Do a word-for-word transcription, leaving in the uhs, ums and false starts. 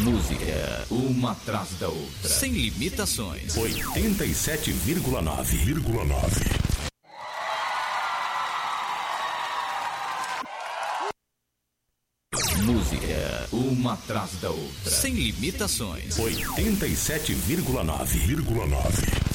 Música, uma atrás da outra, sem limitações. oitenta e sete vírgula nove. Música, uma atrás da outra, sem limitações. oitenta e sete vírgula nove.